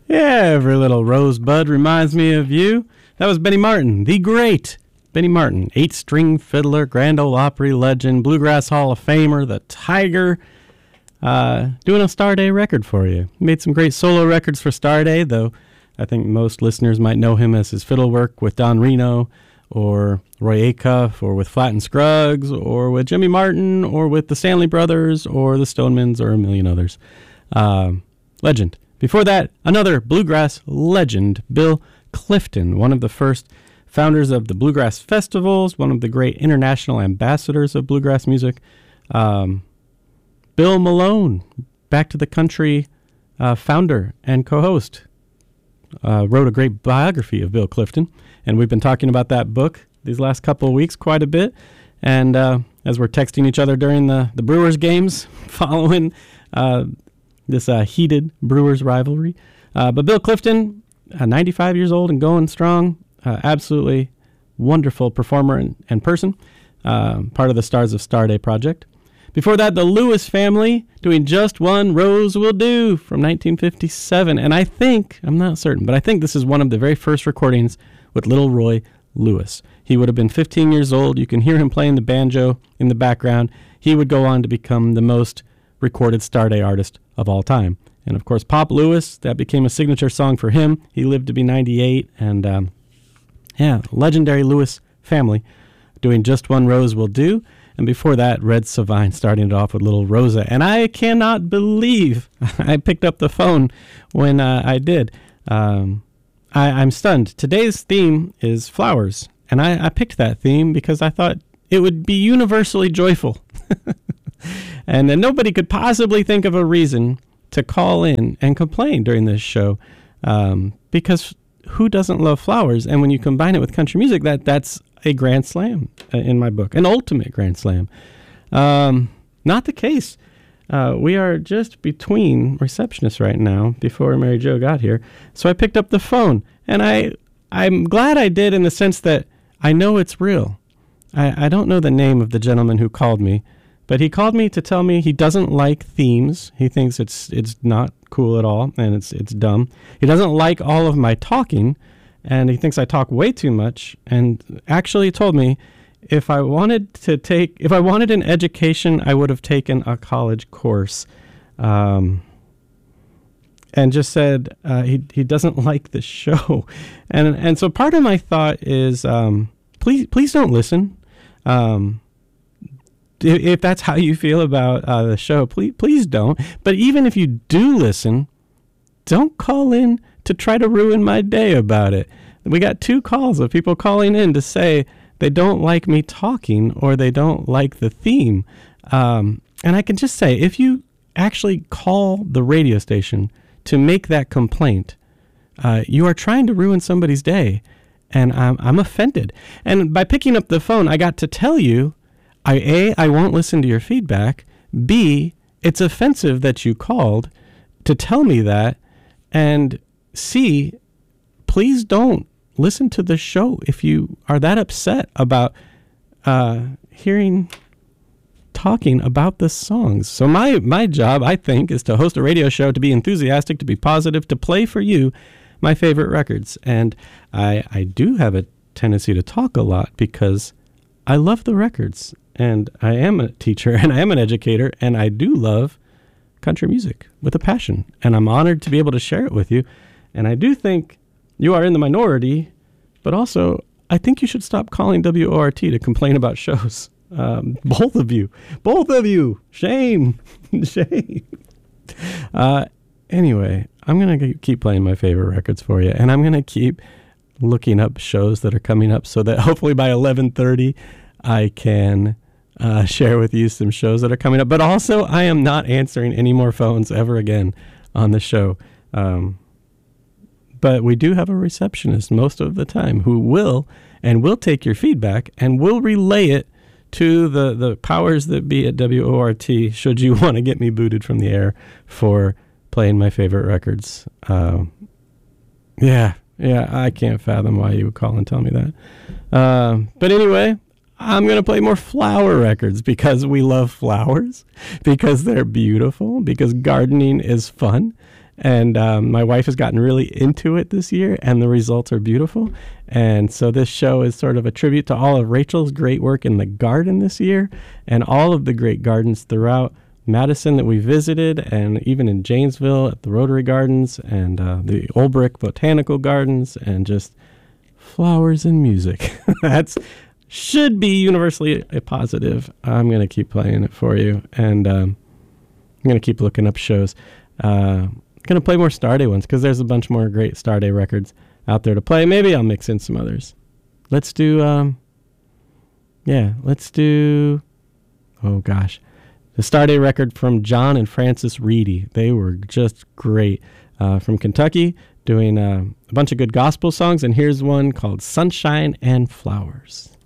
Yeah, every little rosebud reminds me of you. That was Benny Martin, the great Benny Martin, 8-string fiddler, Grand Ole Opry legend, Bluegrass Hall of Famer, the Tiger, doing a Starday record for you. He made some great solo records for Starday, though I think most listeners might know him as his fiddle work with Don Reno, or Roy Acuff, or with Flatt and Scruggs, or with Jimmy Martin, or with the Stanley Brothers, or the Stonemans, or a million others. Legend. Before that, another bluegrass legend, Bill Clifton, one of the first founders of the Bluegrass Festivals, one of the great international ambassadors of bluegrass music. Bill Malone, Back to the Country founder and co-host, wrote a great biography of Bill Clifton, and we've been talking about that book these last couple of weeks quite a bit. And as we're texting each other during the Brewers games following this heated Brewers rivalry. But Bill Clifton, 95 years old and going strong, absolutely wonderful performer and person, part of the Stars of Starday project. Before that, the Lewis family doing Just One Rose Will Do from 1957. And I think, I'm not certain, but I think this is one of the very first recordings with Little Roy Lewis. He would have been 15 years old. You can hear him playing the banjo in the background. He would go on to become the most recorded Starday artist of all time. And of course, Pop Lewis, that became a signature song for him. He lived to be 98, and legendary Lewis family doing Just One Rose Will Do. And before that, Red Savine starting it off with Little Rosa. And I cannot believe I picked up the phone when I did. I'm stunned. Today's theme is flowers, and I picked that theme because I thought it would be universally joyful. And then nobody could possibly think of a reason to call in and complain during this show, because who doesn't love flowers? And when you combine it with country music, that's a grand slam in my book, an ultimate grand slam. Not the case. We are just between receptionists right now before Mary Jo got here, so I picked up the phone, and I'm glad I did in the sense that I know it's real. I don't know the name of the gentleman who called me, but he called me to tell me he doesn't like themes. He thinks it's not cool at all, and it's dumb. He doesn't like all of my talking, and he thinks I talk way too much. And actually told me if I wanted an education, I would have taken a college course. And just said he doesn't like the show, and so part of my thought is please don't listen. If that's how you feel about the show, please don't. But even if you do listen, don't call in to try to ruin my day about it. We got 2 calls of people calling in to say they don't like me talking or they don't like the theme. And I can just say, if you actually call the radio station to make that complaint, you are trying to ruin somebody's day. And I'm offended. And by picking up the phone, I got to tell you, I won't listen to your feedback. B, it's offensive that you called to tell me that. And C, please don't listen to the show if you are that upset about talking about the songs. So my job, I think, is to host a radio show, to be enthusiastic, to be positive, to play for you my favorite records. And I do have a tendency to talk a lot because I love the records. And I am a teacher and I am an educator, and I do love country music with a passion. And I'm honored to be able to share it with you. And I do think you are in the minority, but also I think you should stop calling WORT to complain about shows. Both of you. Shame. Shame. Anyway, I'm going to keep playing my favorite records for you. And I'm going to keep looking up shows that are coming up so that hopefully by 11:30 I can share with you some shows that are coming up. But also, I am not answering any more phones ever again on the show. But we do have a receptionist most of the time who will take your feedback and will relay it to the powers that be at WORT should you want to get me booted from the air for playing my favorite records. Yeah, I can't fathom why you would call and tell me that. But anyway, I'm going to play more flower records because we love flowers, because they're beautiful, because gardening is fun. And my wife has gotten really into it this year, and the results are beautiful. And so this show is sort of a tribute to all of Rachel's great work in the garden this year and all of the great gardens throughout Madison that we visited, and even in Janesville at the Rotary Gardens and the Olbrich Botanical Gardens, and just flowers and music. That's should be universally a positive. I'm going to keep playing it for you, and I'm going to keep looking up shows. Going to play more Starday ones because there's a bunch more great Starday records out there to play. Maybe I'll mix in some others. Let's do, oh gosh, the Starday record from John and Frances Reedy. They were just great. From Kentucky, doing a bunch of good gospel songs, and here's one called Sunshine and Flowers.